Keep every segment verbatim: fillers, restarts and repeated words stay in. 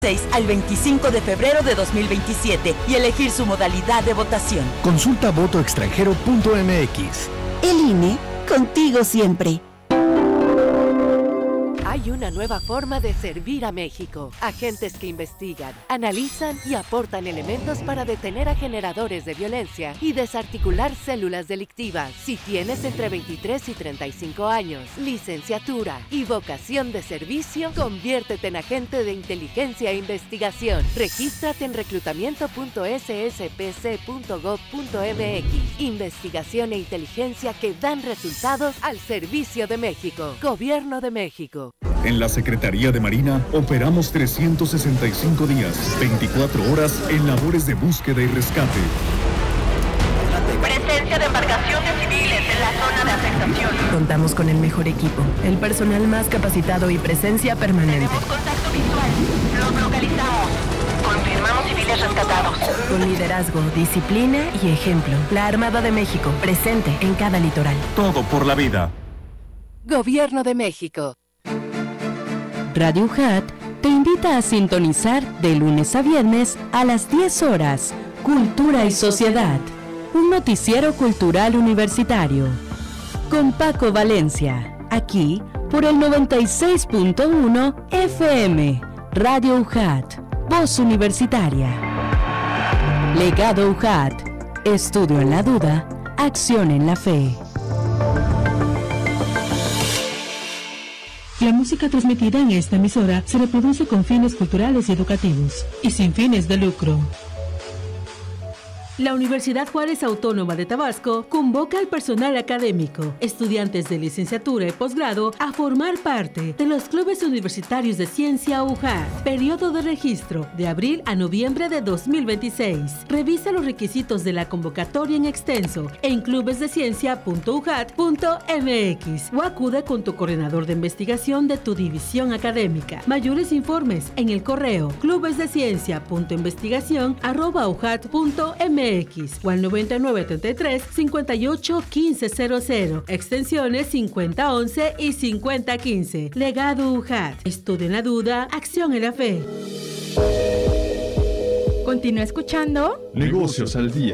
al veinticinco de febrero de dos mil veintisiete y elegir su modalidad de votación. Consulta voto extranjero punto m x. El I N E, contigo siempre. Hay una nueva forma de servir a México. Agentes que investigan, analizan y aportan elementos para detener a generadores de violencia y desarticular células delictivas. Si tienes entre veintitrés y treinta y cinco años, licenciatura y vocación de servicio, conviértete en agente de inteligencia e investigación. Regístrate en reclutamiento punto s s p c punto gov punto m x. Investigación e inteligencia que dan resultados al servicio de México. Gobierno de México. En la Secretaría de Marina operamos trescientos sesenta y cinco días, veinticuatro horas en labores de búsqueda y rescate. Presencia de embarcaciones civiles en la zona de afectación. Contamos con el mejor equipo, el personal más capacitado y presencia permanente. Tenemos contacto visual. Los localizamos. Confirmamos civiles rescatados. Con liderazgo, disciplina y ejemplo. La Armada de México, presente en cada litoral. Todo por la vida. Gobierno de México. Radio U J A T te invita a sintonizar de lunes a viernes a las diez horas, Cultura y Sociedad, un noticiero cultural universitario. Con Paco Valencia, aquí por el noventa y seis punto uno F M, Radio U J A T, Voz Universitaria. Legado U J A T, estudio en la duda, acción en la fe. La música transmitida en esta emisora se reproduce con fines culturales y educativos y sin fines de lucro. La Universidad Juárez Autónoma de Tabasco convoca al personal académico, estudiantes de licenciatura y posgrado a formar parte de los clubes universitarios de ciencia U J A T. Periodo de registro de abril a noviembre de dos mil veintiséis. Revisa los requisitos de la convocatoria en extenso en clubesdeciencia punto u j a t punto m x o acude con tu coordinador de investigación de tu división académica. Mayores informes en el correo clubesdeciencia punto investigación arroba u j a t punto m x o al noventa y nueve treinta y tres cincuenta y ocho quince cero cero, extensiones cincuenta once y cincuenta quince. Legado U J A T. Estudio en la duda, acción en la fe. Continúa escuchando Negocios al Día.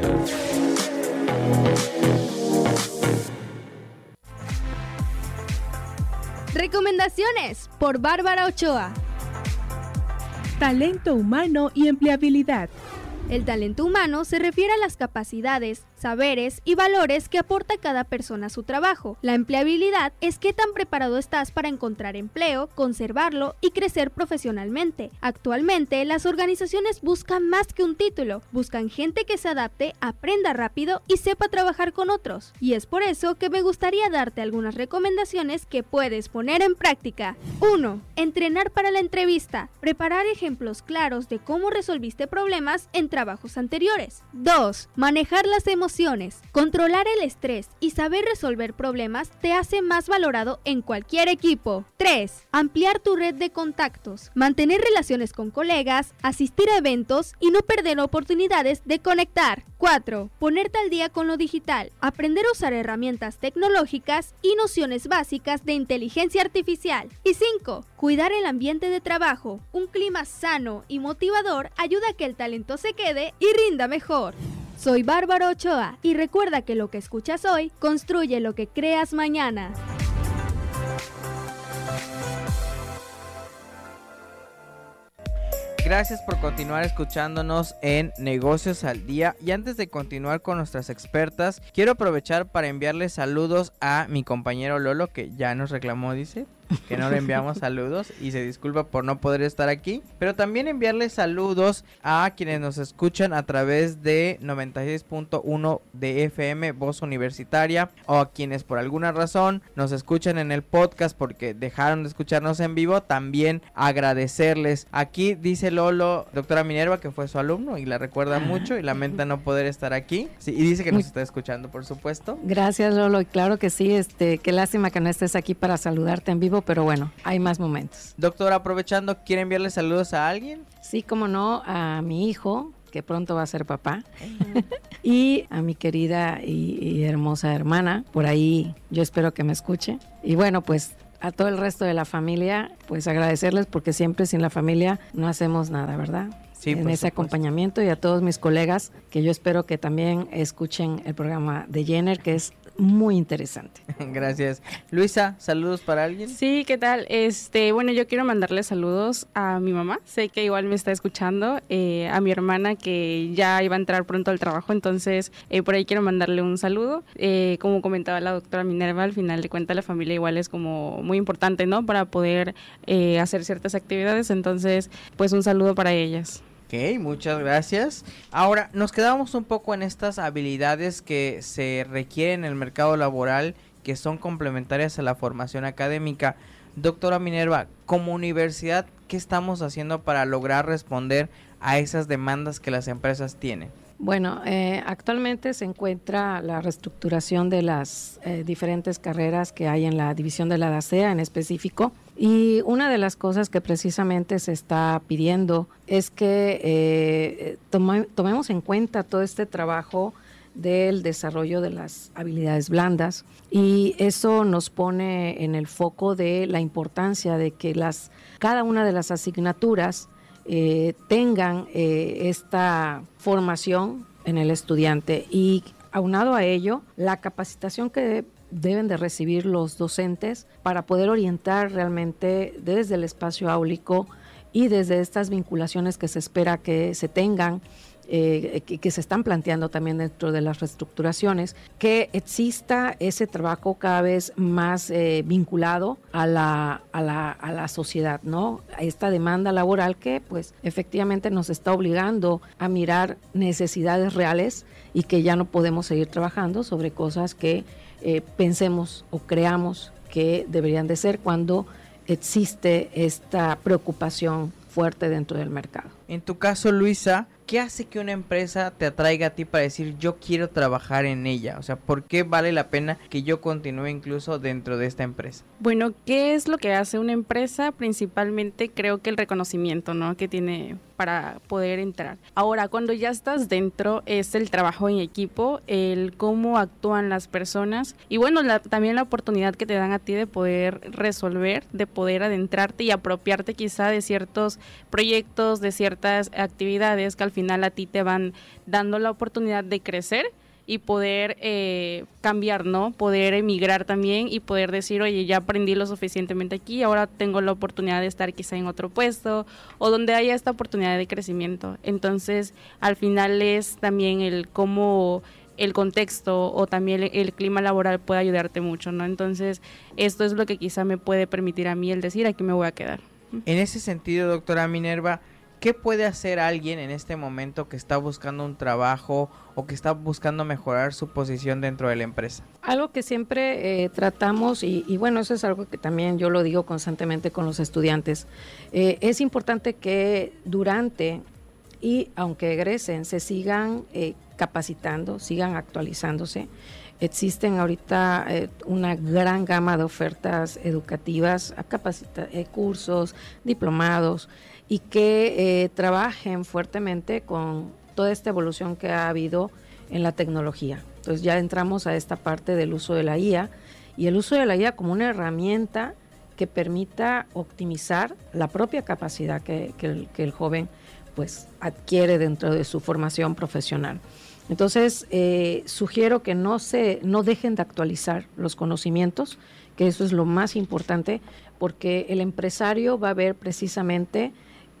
Recomendaciones por Bárbara Ochoa. Talento humano y empleabilidad. El talento humano se refiere a las capacidades, saberes y valores que aporta cada persona a su trabajo. La empleabilidad es qué tan preparado estás para encontrar empleo, conservarlo y crecer profesionalmente. Actualmente, las organizaciones buscan más que un título, buscan gente que se adapte, aprenda rápido y sepa trabajar con otros. Y es por eso que me gustaría darte algunas recomendaciones que puedes poner en práctica. uno. Entrenar para la entrevista. Preparar ejemplos claros de cómo resolviste problemas en trabajos anteriores. dos. Manejar las emociones. Controlar el estrés y saber resolver problemas te hace más valorado en cualquier equipo. tres. Ampliar tu red de contactos. Mantener relaciones con colegas, asistir a eventos y no perder oportunidades de conectar. cuatro. Ponerte al día con lo digital. Aprender a usar herramientas tecnológicas y nociones básicas de inteligencia artificial. Y cinco. Cuidar el ambiente de trabajo. Un clima sano y motivador ayuda a que el talento se quede y rinda mejor. Soy Bárbara Ochoa y recuerda que lo que escuchas hoy construye lo que creas mañana. Gracias por continuar escuchándonos en Negocios al Día. Y antes de continuar con nuestras expertas, quiero aprovechar para enviarles saludos a mi compañero Lolo, que ya nos reclamó, dice que no le enviamos saludos y se disculpa por no poder estar aquí, pero también enviarles saludos a quienes nos escuchan a través de noventa y seis punto uno de F M, Voz Universitaria, o a quienes por alguna razón nos escuchan en el podcast porque dejaron de escucharnos en vivo. También agradecerles. Aquí dice Lolo, doctora Minerva, que fue su alumno y la recuerda mucho y lamenta no poder estar aquí, sí, y dice que nos está escuchando, por supuesto. Gracias, Lolo, y claro que sí, este, qué lástima que no estés aquí para saludarte en vivo, pero bueno, hay más momentos. Doctora, aprovechando, ¿quiere enviarle saludos a alguien? Sí, cómo no, a mi hijo, que pronto va a ser papá, uh-huh. y a mi querida y, y hermosa hermana, por ahí yo espero que me escuche. Y bueno, pues a todo el resto de la familia, pues agradecerles porque siempre sin la familia no hacemos nada, ¿verdad? Sí, en por ese supuesto. acompañamiento, y a todos mis colegas que yo espero que también escuchen el programa de Jenner, que es muy interesante. Gracias. Luisa, ¿saludos para alguien? Sí, ¿qué tal? Este, bueno, yo quiero mandarle saludos a mi mamá, sé que igual me está escuchando, eh, a mi hermana que ya iba a entrar pronto al trabajo, entonces eh, por ahí quiero mandarle un saludo. Eh, como comentaba la doctora Minerva, al final de cuentas la familia igual es como muy importante, ¿no? Para poder eh, hacer ciertas actividades, entonces pues un saludo para ellas. Ok, muchas gracias. Ahora, nos quedamos un poco en estas habilidades que se requieren en el mercado laboral, que son complementarias a la formación académica. Doctora Minerva, como universidad, ¿qué estamos haciendo para lograr responder a esas demandas que las empresas tienen? Bueno, eh, actualmente se encuentra la reestructuración de las eh, diferentes carreras que hay en la división de la DACEA en específico, y una de las cosas que precisamente se está pidiendo es que eh, tome, tomemos en cuenta todo este trabajo del desarrollo de las habilidades blandas, y eso nos pone en el foco de la importancia de que las cada una de las asignaturas Eh, tengan eh, esta formación en el estudiante, y aunado a ello la capacitación que deben de recibir los docentes para poder orientar realmente desde el espacio áulico y desde estas vinculaciones que se espera que se tengan, eh, que, que se están planteando también dentro de las reestructuraciones, que exista ese trabajo cada vez más eh, vinculado a la, a, la, a la sociedad, ¿no? A esta demanda laboral que pues efectivamente nos está obligando a mirar necesidades reales, y que ya no podemos seguir trabajando sobre cosas que eh, pensemos o creamos que deberían de ser cuando existe esta preocupación fuerte dentro del mercado. En tu caso, Luisa, ¿qué hace que una empresa te atraiga a ti para decir yo quiero trabajar en ella? O sea, ¿por qué vale la pena que yo continúe incluso dentro de esta empresa? Bueno, ¿qué es lo que hace una empresa? Principalmente creo que el reconocimiento, ¿no? Que tiene para poder entrar. Ahora, cuando ya estás dentro, es el trabajo en equipo, el cómo actúan las personas, y bueno, la, también la oportunidad que te dan a ti de poder resolver, de poder adentrarte y apropiarte quizá de ciertos proyectos, de ciertas actividades que al final a ti te van dando la oportunidad de crecer y poder eh, cambiar, ¿no? Poder emigrar también y poder decir, oye, ya aprendí lo suficientemente aquí, ahora tengo la oportunidad de estar quizá en otro puesto, o donde haya esta oportunidad de crecimiento. Entonces, al final es también el cómo el contexto o también el, el clima laboral puede ayudarte mucho, ¿no? Entonces, esto es lo que quizá me puede permitir a mí el decir, aquí me voy a quedar. En ese sentido, doctora Minerva, ¿qué puede hacer alguien en este momento que está buscando un trabajo o que está buscando mejorar su posición dentro de la empresa? Algo que siempre eh, tratamos, y, y bueno, eso es algo que también yo lo digo constantemente con los estudiantes, eh, es importante que durante y aunque egresen se sigan eh, capacitando, sigan actualizándose. Existen ahorita eh, una gran gama de ofertas educativas, capacita- eh, cursos, diplomados, y que eh, trabajen fuertemente con toda esta evolución que ha habido en la tecnología. Entonces ya entramos a esta parte del uso de la I A, y el uso de la I A como una herramienta que permita optimizar la propia capacidad que, que, el, que el joven pues adquiere dentro de su formación profesional. Entonces, eh, sugiero que no se, no dejen de actualizar los conocimientos, que eso es lo más importante, porque el empresario va a ver precisamente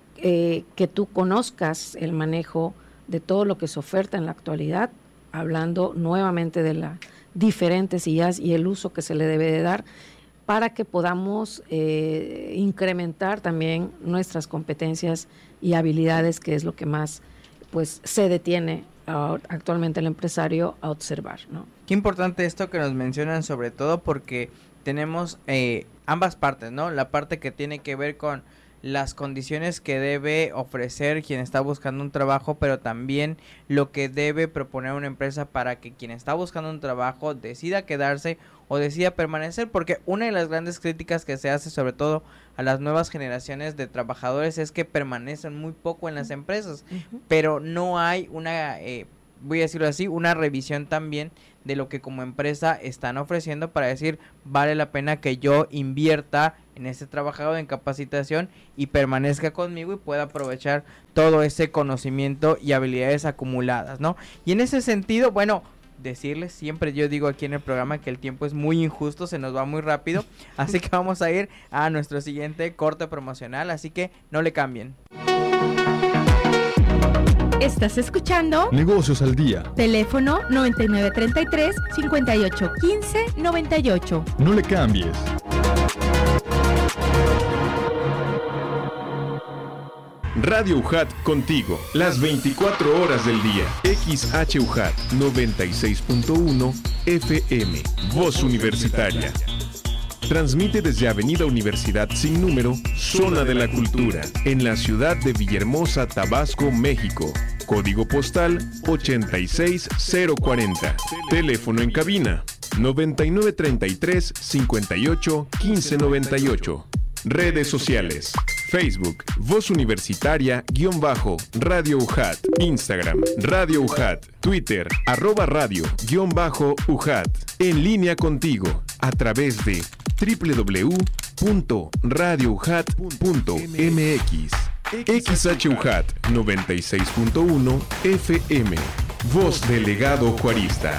eh, que tú conozcas el manejo de todo lo que se oferta en la actualidad, hablando nuevamente de las diferentes I As y el uso que se le debe de dar, para que podamos eh, incrementar también nuestras competencias y habilidades, que es lo que más pues se detiene actualmente el empresario a observar, ¿no? Qué importante esto que nos mencionan, sobre todo porque tenemos eh, ambas partes, ¿no? La parte que tiene que ver con las condiciones que debe ofrecer quien está buscando un trabajo, pero también lo que debe proponer una empresa para que quien está buscando un trabajo decida quedarse o decida permanecer, porque una de las grandes críticas que se hace sobre todo a las nuevas generaciones de trabajadores es que permanecen muy poco en las empresas, uh-huh. pero no hay una, eh, voy a decirlo así, una revisión también de lo que como empresa están ofreciendo para decir vale la pena que yo invierta en este trabajador en capacitación y permanezca conmigo y pueda aprovechar todo ese conocimiento y habilidades acumuladas, ¿no? Y en ese sentido, bueno, decirles, siempre yo digo aquí en el programa que el tiempo es muy injusto, se nos va muy rápido, así que vamos a ir a nuestro siguiente corte promocional, así que no le cambien. Estás escuchando Negocios al Día. Teléfono noventa y nueve treinta y tres, cincuenta y ocho quince, noventa y ocho. No le cambies. Radio U J A T contigo, las veinticuatro horas del día. X H U J A T noventa y seis punto uno F M, Voz Universitaria. Transmite desde Avenida Universidad sin número, Zona de la Cultura, en la ciudad de Villahermosa, Tabasco, México. Código postal ochenta y seis cero cuarenta. Teléfono en cabina noventa y nueve treinta y tres, cincuenta y ocho, quince noventa y ocho. Redes sociales: Facebook, Voz Universitaria, guión bajo, Radio U J A T, Instagram, Radio U J A T, Twitter, arroba radio, guión bajo, U J A T. En línea contigo, a través de doble u doble u doble u punto radio u j a t punto m x. X H U J A T noventa y seis punto uno F M, Voz Delegado Juarista.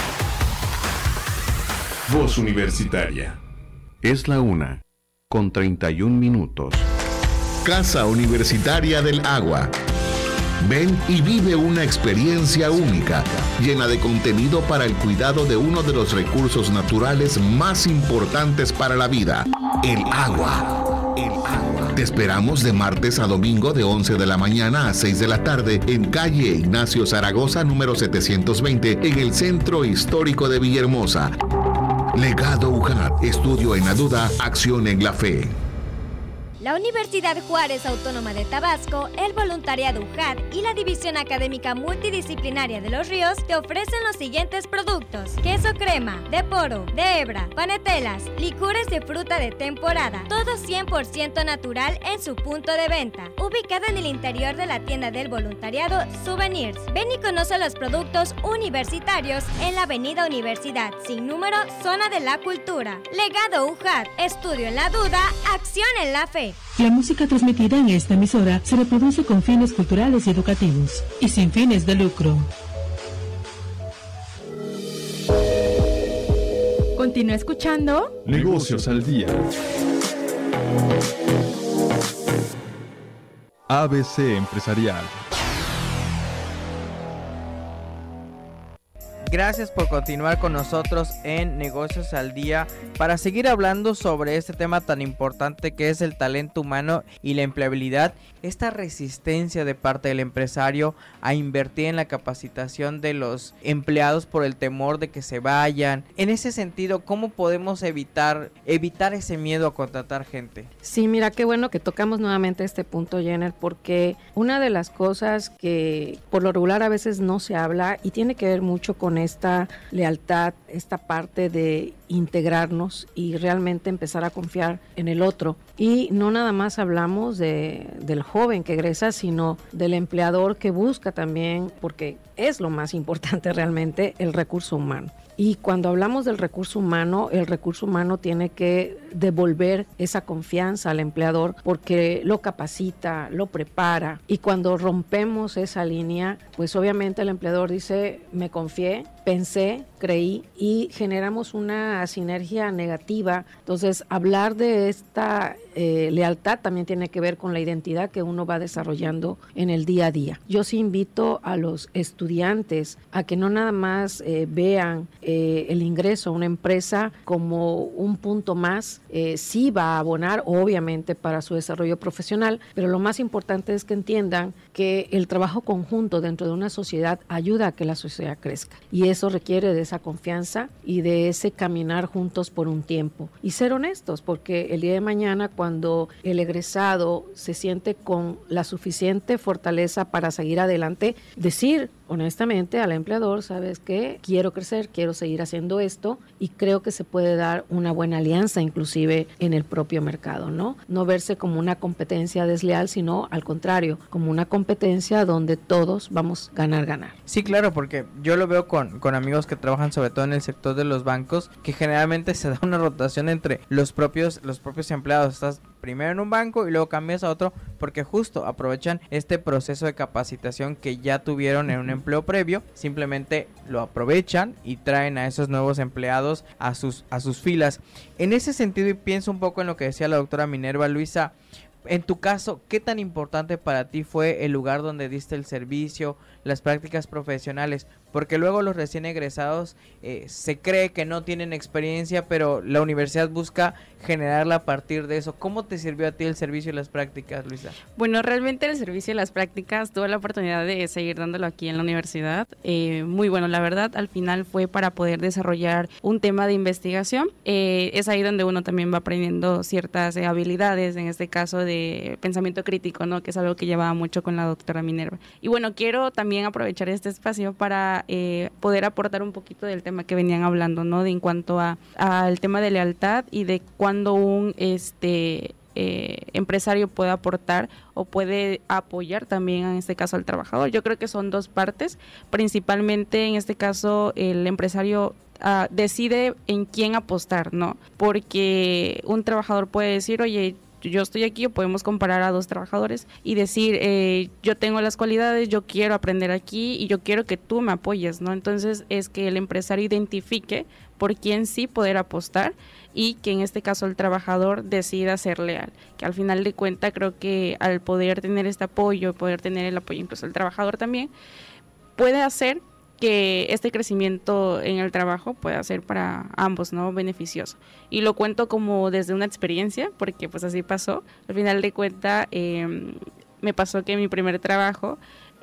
Voz Universitaria. Es la una, con treinta y un minutos. Casa Universitaria del Agua. Ven y vive una experiencia única, llena de contenido para el cuidado de uno de los recursos naturales más importantes para la vida, el agua. El agua. Te esperamos de martes a domingo de once de la mañana a seis de la tarde en calle Ignacio Zaragoza, número setecientos veinte, en el Centro Histórico de Villahermosa. Legado U J A T, estudio en la duda, acción en la fe. La Universidad Juárez Autónoma de Tabasco, el Voluntariado U J A T y la División Académica Multidisciplinaria de Los Ríos te ofrecen los siguientes productos: queso crema, de poro, de hebra, panetelas, licores de fruta de temporada, todo cien por ciento natural en su punto de venta, ubicado en el interior de la tienda del voluntariado Souvenirs. Ven y conoce los productos universitarios en la Avenida Universidad, sin número, Zona de la Cultura. Legado U J A T, estudio en la duda, acción en la fe. La música transmitida en esta emisora se reproduce con fines culturales y educativos y sin fines de lucro. Continúa escuchando Negocios al Día. A B C Empresarial. Gracias por continuar con nosotros en Negocios al Día para seguir hablando sobre este tema tan importante que es el talento humano y la empleabilidad, esta resistencia de parte del empresario a invertir en la capacitación de los empleados por el temor de que se vayan. En ese sentido, ¿cómo podemos evitar evitar ese miedo a contratar gente? Sí, mira, qué bueno que tocamos nuevamente este punto, Jenner, porque una de las cosas que por lo regular a veces no se habla y tiene que ver mucho con esta lealtad, esta parte de integrarnos y realmente empezar a confiar en el otro. Y no nada más hablamos de, del joven que egresa, sino del empleador que busca también, porque es lo más importante realmente, el recurso humano. Y cuando hablamos del recurso humano, el recurso humano tiene que devolver esa confianza al empleador porque lo capacita, lo prepara. Y cuando rompemos esa línea, pues obviamente el empleador dice, me confié, pensé, creí y generamos una sinergia negativa. Entonces, hablar de esta eh, lealtad también tiene que ver con la identidad que uno va desarrollando en el día a día. Yo sí invito a los estudiantes a que no nada más eh, vean eh, el ingreso a una empresa como un punto más. Eh, sí va a abonar, obviamente, para su desarrollo profesional, pero lo más importante es que entiendan que el trabajo conjunto dentro de una sociedad ayuda a que la sociedad crezca. Y eso requiere de esa confianza y de ese caminar juntos por un tiempo. Y ser honestos, porque el día de mañana, cuando el egresado se siente con la suficiente fortaleza para seguir adelante, decir, honestamente al empleador, sabes que quiero crecer, quiero seguir haciendo esto y creo que se puede dar una buena alianza inclusive en el propio mercado, ¿no? No verse como una competencia desleal, sino al contrario, como una competencia donde todos vamos a ganar, ganar. Sí, claro, porque yo lo veo con, con amigos que trabajan sobre todo en el sector de los bancos, que generalmente se da una rotación entre los propios, los propios empleados. Estás primero en un banco y luego cambias a otro porque justo aprovechan este proceso de capacitación que ya tuvieron en un empleo previo, simplemente lo aprovechan y traen a esos nuevos empleados a sus, a sus filas. En ese sentido, y pienso un poco en lo que decía la doctora Minerva, Luisa, en tu caso, ¿qué tan importante para ti fue el lugar donde diste el servicio, las prácticas profesionales? Porque luego los recién egresados eh, se cree que no tienen experiencia, pero la universidad busca generarla a partir de eso. ¿Cómo te sirvió a ti el servicio y las prácticas, Luisa? Bueno, realmente el servicio y las prácticas tuve la oportunidad de seguir dándolo aquí en la universidad. Eh, muy bueno, la verdad, al final fue para poder desarrollar un tema de investigación. Eh, es ahí donde uno también va aprendiendo ciertas eh, habilidades, en este caso de pensamiento crítico, ¿no? Que es algo que llevaba mucho con la doctora Minerva. Y bueno, quiero también aprovechar este espacio para Eh, poder aportar un poquito del tema que venían hablando, ¿no? De en cuanto a al tema de lealtad y de cuando un este eh, empresario puede aportar o puede apoyar también en este caso al trabajador. Yo creo que son dos partes, principalmente en este caso el empresario uh, decide en quién apostar, ¿no? Porque un trabajador puede decir, oye, yo estoy aquí, o podemos comparar a dos trabajadores y decir, eh, yo tengo las cualidades, yo quiero aprender aquí y yo quiero que tú me apoyes, ¿no? Entonces es que el empresario identifique por quién sí poder apostar y que en este caso el trabajador decida ser leal, que al final de cuentas creo que al poder tener este apoyo, poder tener el apoyo incluso el trabajador también, puede hacer que este crecimiento en el trabajo pueda ser para ambos, ¿no? Beneficioso. Y lo cuento como desde una experiencia, porque pues así pasó. Al final de cuentas, eh, me pasó que en mi primer trabajo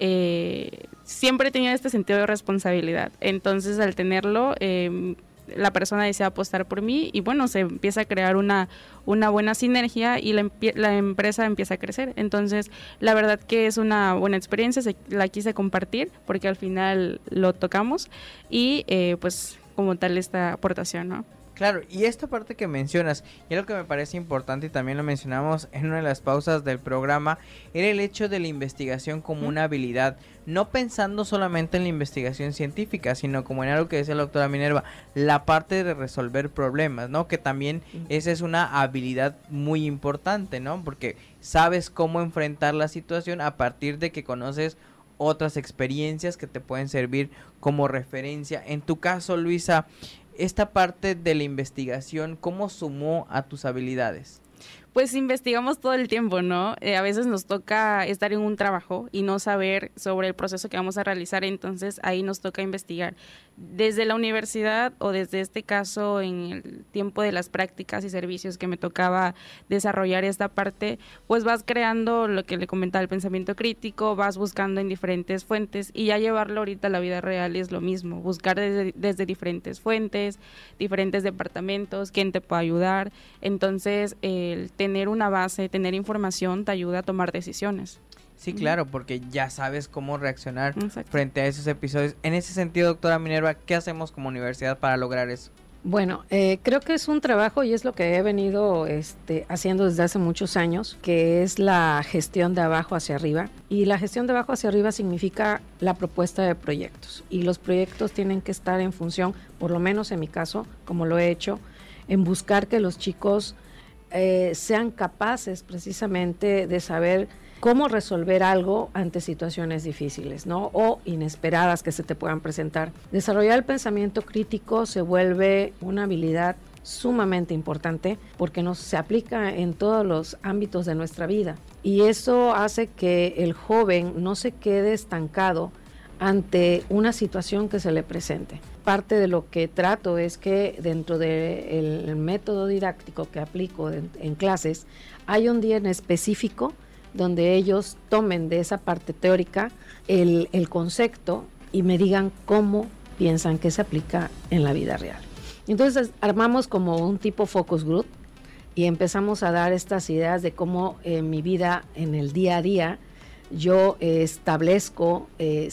eh, siempre tenía este sentido de responsabilidad. Entonces, al tenerlo, eh, la persona desea apostar por mí y bueno, se empieza a crear una, una buena sinergia y la, la empresa empieza a crecer. Entonces, la verdad que es una buena experiencia, se, la quise compartir porque al final lo tocamos y eh, pues como tal esta aportación, ¿no? Claro, y esta parte que mencionas, y algo que me parece importante y también lo mencionamos en una de las pausas del programa, era el hecho de la investigación como una habilidad, no pensando solamente en la investigación científica, sino como en algo que decía la doctora Minerva, la parte de resolver problemas, ¿no? Que también esa es una habilidad muy importante, ¿no? Porque sabes cómo enfrentar la situación a partir de que conoces otras experiencias que te pueden servir como referencia. En tu caso, Luisa, esta parte de la investigación, ¿cómo sumó a tus habilidades? Pues investigamos todo el tiempo, ¿no? Eh, a veces nos toca estar en un trabajo y no saber sobre el proceso que vamos a realizar, entonces ahí nos toca investigar. Desde la universidad o desde este caso en el tiempo de las prácticas y servicios que me tocaba desarrollar esta parte, pues vas creando lo que le comentaba, el pensamiento crítico, vas buscando en diferentes fuentes y ya llevarlo ahorita a la vida real es lo mismo, buscar desde, desde diferentes fuentes, diferentes departamentos, quién te puede ayudar, entonces el tener una base, tener información te ayuda a tomar decisiones. Sí, claro, porque ya sabes cómo reaccionar Exacto. frente a esos episodios. En ese sentido, doctora Minerva, ¿qué hacemos como universidad para lograr eso? Bueno, eh, creo que es un trabajo y es lo que he venido este, haciendo desde hace muchos años, que es la gestión de abajo hacia arriba. Y la gestión de abajo hacia arriba significa la propuesta de proyectos. Y los proyectos tienen que estar en función, por lo menos en mi caso, como lo he hecho, en buscar que los chicos eh, sean capaces precisamente de saber cómo resolver algo ante situaciones difíciles, ¿no? O inesperadas que se te puedan presentar. Desarrollar el pensamiento crítico se vuelve una habilidad sumamente importante porque nos se aplica en todos los ámbitos de nuestra vida y eso hace que el joven no se quede estancado ante una situación que se le presente. Parte de lo que trato es que dentro del método didáctico que aplico en, en clases hay un día en específico donde ellos tomen de esa parte teórica el, el concepto y me digan cómo piensan que se aplica en la vida real. Entonces armamos como un tipo focus group y empezamos a dar estas ideas de cómo en mi vida, en el día a día, yo eh, establezco eh,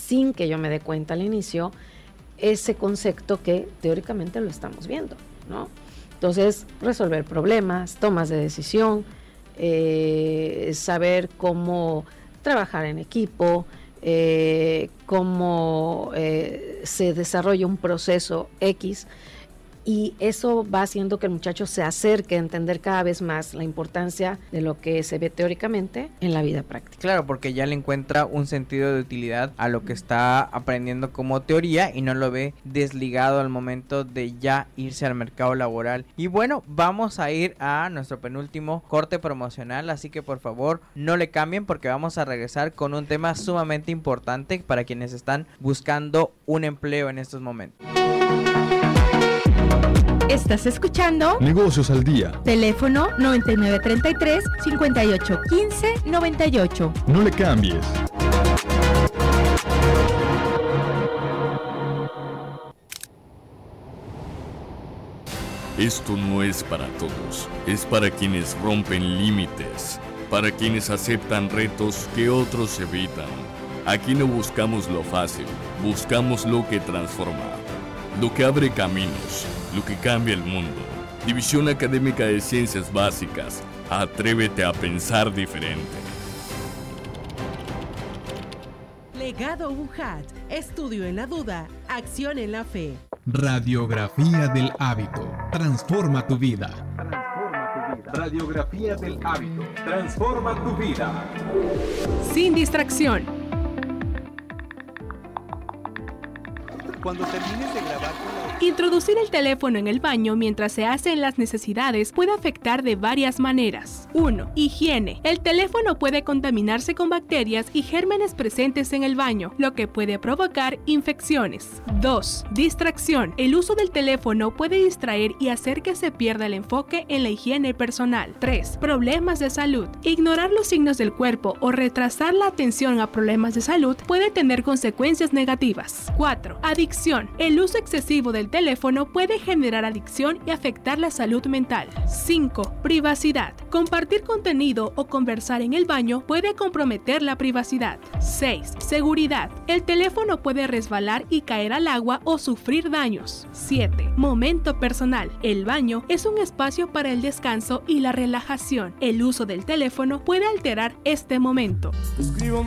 sin que yo me dé cuenta al inicio, ese concepto que teóricamente lo estamos viendo, ¿no? Entonces, resolver problemas, tomas de decisión, eh, saber cómo trabajar en equipo, eh, cómo eh, se desarrolla un proceso X, y eso va haciendo que el muchacho se acerque a entender cada vez más la importancia de lo que se ve teóricamente en la vida práctica. Claro, porque ya le encuentra un sentido de utilidad a lo que está aprendiendo como teoría y no lo ve desligado al momento de ya irse al mercado laboral. Y bueno, vamos a ir a nuestro penúltimo corte promocional, así que por favor no le cambien porque vamos a regresar con un tema sumamente importante para quienes están buscando un empleo en estos momentos. Estás escuchando Negocios al Día. Teléfono noventa y nueve treinta y tres, cincuenta y ocho quince, noventa y ocho. No le cambies. Esto no es para todos, es para quienes rompen límites, para quienes aceptan retos que otros evitan. Aquí no buscamos lo fácil, buscamos lo que transforma, lo que abre caminos, lo que cambia el mundo. División Académica de Ciencias Básicas. Atrévete a pensar diferente. Legado U J A T. Estudio en la duda, acción en la fe. Radiografía del hábito. Transforma tu vida. Radiografía del hábito. Transforma tu vida. Sin distracción. Cuando termines de grabar con la... Introducir el teléfono en el baño mientras se hacen las necesidades puede afectar de varias maneras. uno. Higiene. El teléfono puede contaminarse con bacterias y gérmenes presentes en el baño, lo que puede provocar infecciones. dos. Distracción. El uso del teléfono puede distraer y hacer que se pierda el enfoque en la higiene personal. tres. Problemas de salud. Ignorar los signos del cuerpo o retrasar la atención a problemas de salud puede tener consecuencias negativas. cuatro. Adicción. El uso excesivo del teléfono puede generar adicción y afectar la salud mental. cinco. Privacidad. Compartir contenido o conversar en el baño puede comprometer la privacidad. seis. Seguridad. El teléfono puede resbalar y caer al agua o sufrir daños. siete. Momento personal. El baño es un espacio para el descanso y la relajación. El uso del teléfono puede alterar este momento. Escribo